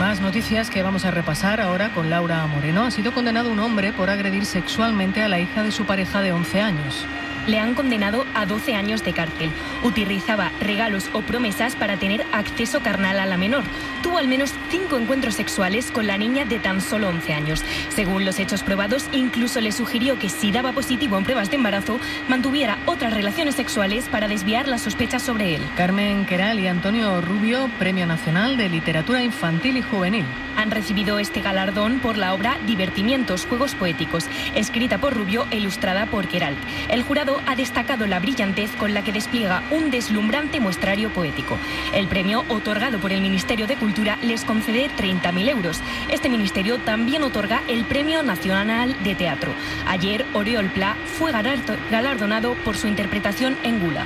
Más noticias que vamos a repasar ahora con Laura Moreno. Ha sido condenado un hombre por agredir sexualmente a la hija de su pareja de 11 años. Le han condenado a 12 años de cárcel. Utilizaba regalos o promesas para tener acceso carnal a la menor. Tuvo al menos 5 encuentros sexuales con la niña de tan solo 11 años. Según los hechos probados, incluso le sugirió que si daba positivo en pruebas de embarazo, mantuviera otras relaciones sexuales para desviar las sospechas sobre él. Carmen Queral y Antonio Rubio, Premio Nacional de Literatura Infantil y Juvenil. Han recibido este galardón por la obra Divertimientos, Juegos Poéticos, escrita por Rubio e ilustrada por Queralt. El jurado ha destacado la brillantez con la que despliega un deslumbrante muestrario poético. El premio, otorgado por el Ministerio de Cultura, les concede 30.000 euros. Este ministerio también otorga el Premio Nacional de Teatro. Ayer, Oriol Pla fue galardonado por su interpretación en Gula.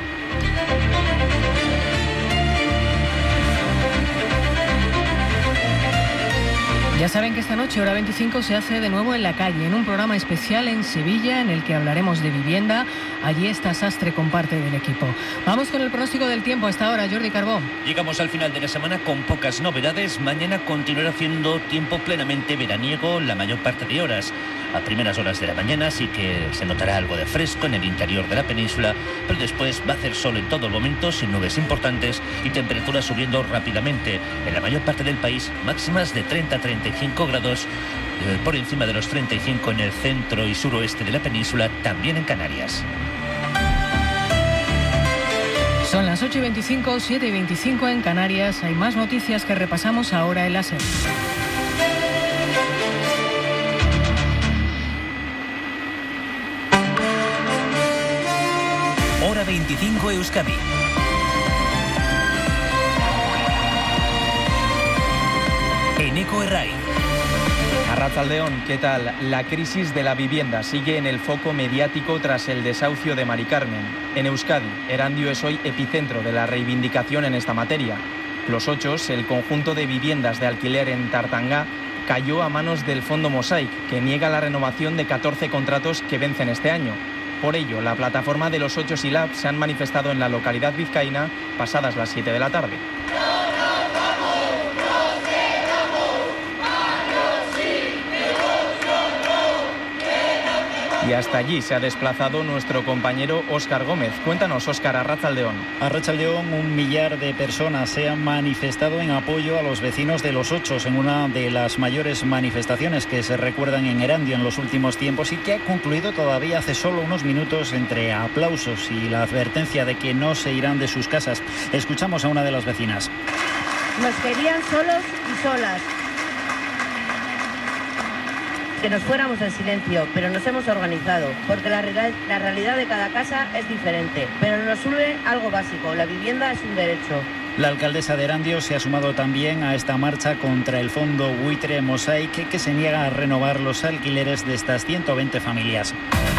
Ya saben que esta noche, hora 25, se hace de nuevo en la calle, en un programa especial en Sevilla, en el que hablaremos de vivienda. Allí está Sastre con parte del equipo. Vamos con el pronóstico del tiempo hasta ahora, Jordi Carbó. Llegamos al final de la semana con pocas novedades. Mañana continuará haciendo tiempo plenamente veraniego la mayor parte de horas. A primeras horas de la mañana sí que se notará algo de fresco en el interior de la península, pero después va a hacer sol en todo el momento, sin nubes importantes y temperaturas subiendo rápidamente. En la mayor parte del país, máximas de 30 a 35 grados, por encima de los 35 en el centro y suroeste de la península, también en Canarias. Son las 8:25, 7:25 en Canarias. Hay más noticias que repasamos ahora en la SER. Hora 25 Euskadi. Eneko Errai. Arratsaldeon, ¿qué tal? La crisis de la vivienda sigue en el foco mediático tras el desahucio de Mari Carmen. En Euskadi, Erandio es hoy epicentro de la reivindicación en esta materia. Los Ochos, el conjunto de viviendas de alquiler en Tartangá, cayó a manos del Fondo Mosaic, que niega la renovación de 14 contratos que vencen este año. Por ello, la plataforma de los Ochos y Lab se han manifestado en la localidad vizcaína pasadas las 7 de la tarde. Y hasta allí se ha desplazado nuestro compañero Óscar Gómez. Cuéntanos, Óscar, arratsaldeon. Arratsaldeon, 1 millar de personas se han manifestado en apoyo a los vecinos de Los Ochos en una de las mayores manifestaciones que se recuerdan en Erandio en los últimos tiempos y que ha concluido todavía hace solo unos minutos entre aplausos y la advertencia de que no se irán de sus casas. Escuchamos a una de las vecinas. Nos querían solos y solas. Que nos fuéramos en silencio, pero nos hemos organizado, porque la realidad de cada casa es diferente, pero nos une algo básico: la vivienda es un derecho. La alcaldesa de Erandio se ha sumado también a esta marcha contra el fondo buitre Mosaic, que se niega a renovar los alquileres de estas 120 familias.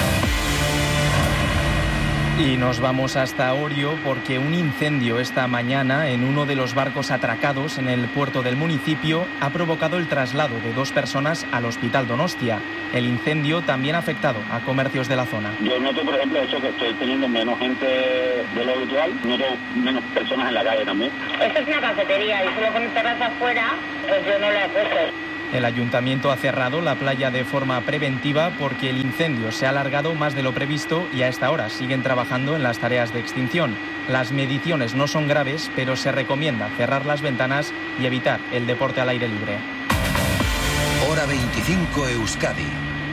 Y nos vamos hasta Orio porque un incendio esta mañana en uno de los barcos atracados en el puerto del municipio ha provocado el traslado de 2 personas al Hospital Donostia. El incendio también ha afectado a comercios de la zona. Yo noto, por ejemplo, eso que estoy teniendo menos gente de lo habitual, noto menos personas en la calle también. Esta es una cafetería y solo con terraza afuera, pues yo no la he puesto. El ayuntamiento ha cerrado la playa de forma preventiva porque el incendio se ha alargado más de lo previsto y a esta hora siguen trabajando en las tareas de extinción. Las mediciones no son graves, pero se recomienda cerrar las ventanas y evitar el deporte al aire libre. Hora 25 Euskadi.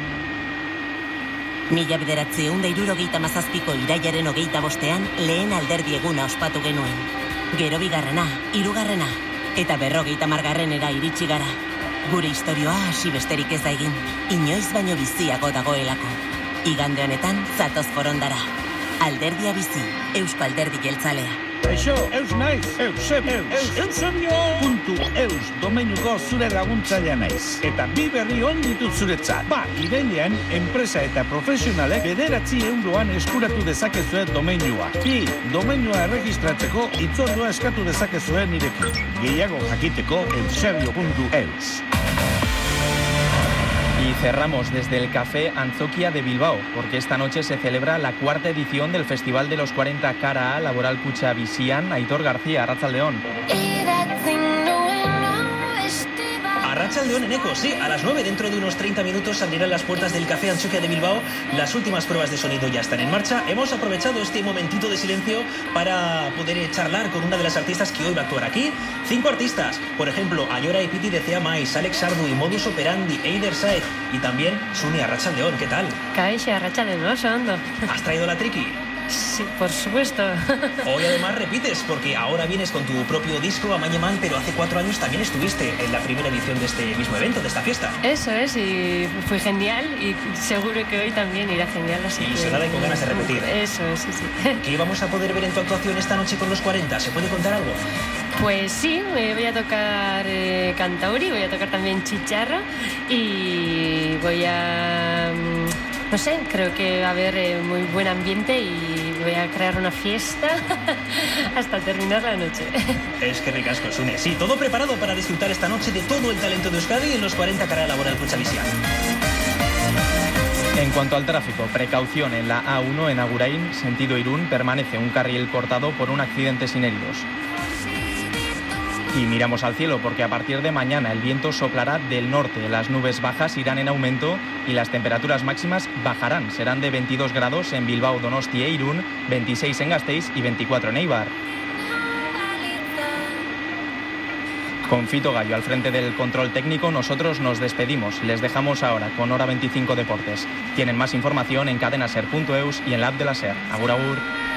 1977ko irailaren 25ean lehen alderdi eguna ospatu genuen. Gero bigarrena, hirugarrena eta 50. iritsi gara. Gure historioa hasi besterik ez da egin, inoiz baino biziago dagoelako. Igande honetan zatoz forondara. Alderdia bizi, Eusko Alderdi Jeltzalea. Eixo, eus naiz, eusebio.eus domeinuko zure laguntzailea naiz. Eta 2 berri on ditut zuretzat. Irailean, enpresa eta profesionalek 900 euroan eskuratu dezakezue domeinua. 2, domeinua erregistratzeko hitzordua eskatu dezakezue nirekin. Gehiago jakiteko eusebio.eus. Y cerramos desde el Café Antzoquia de Bilbao, porque esta noche se celebra la 4ª edición del Festival de los 40 Cara A Laboral Kutxa Bizian. Aitor García, arratsaldeon. Arratsaldeon, Eneko, sí, a las 9, dentro de unos 30 minutos, abrirán las puertas del Café Antxokia de Bilbao. Las últimas pruebas de sonido ya están en marcha. Hemos aprovechado este momentito de silencio para poder charlar con una de las artistas que hoy va a actuar aquí. 5 artistas, por ejemplo, Ayora Epiti de Cea Mais, Alex Ardu y Modus Operandi, Eider Saez y también Suni. Arratsaldeon, ¿qué tal? Kaixo, Arratsaldeon, oso ondo. ¿Has traído la triqui? Sí, por supuesto. Hoy además repites, porque ahora vienes con tu propio disco, Amañeman, pero hace 4 años también estuviste en la primera edición de este mismo evento, de esta fiesta. Eso es, y fue genial, y seguro que hoy también irá genial. Así ilusionada y con ganas de repetir. Eso es, sí. ¿Qué vamos a poder ver en tu actuación esta noche con los 40? ¿Se puede contar algo? Pues sí, voy a tocar cantauri, voy a tocar también chicharra y voy a... No sé, creo que va a haber muy buen ambiente y voy a crear una fiesta hasta terminar la noche. Es que ricasco, Sune. Sí, todo preparado para disfrutar esta noche de todo el talento de Euskadi en los 40 Carrera Laboral Cuchavisian. En cuanto al tráfico, precaución en la A1 en Agurain, sentido Irún, permanece un carril cortado por un accidente sin heridos. Y miramos al cielo porque a partir de mañana el viento soplará del norte, las nubes bajas irán en aumento y las temperaturas máximas bajarán. Serán de 22 grados en Bilbao, Donostia e Irún, 26 en Gasteiz y 24 en Eibar. Con Fito Gallo al frente del control técnico, nosotros nos despedimos. Les dejamos ahora con Hora 25 Deportes. Tienen más información en cadenaser.eus y en la app de la SER. Agur, agur.